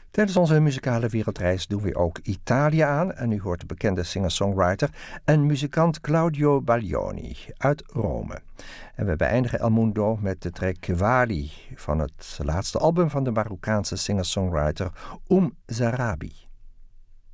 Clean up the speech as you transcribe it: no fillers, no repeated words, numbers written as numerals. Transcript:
Tijdens onze muzikale wereldreis doen we ook Italië aan en u hoort de bekende singer-songwriter en muzikant Claudio Baglioni uit Rome. En we beëindigen El Mundo met de track Wali van het laatste album van de Marokkaanse singer-songwriter Zarabi.